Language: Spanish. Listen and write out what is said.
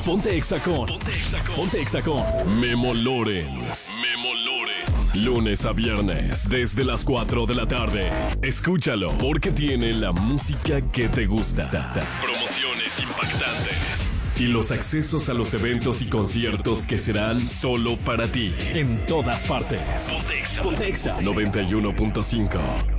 Ponte Exa con Memo Lorens. Lunes a viernes, desde las 4 de la tarde. Escúchalo, porque tiene la música que te gusta. Promociones impactantes. Y los accesos a los eventos y conciertos que serán solo para ti. En todas partes. Ponte Exa 91.5.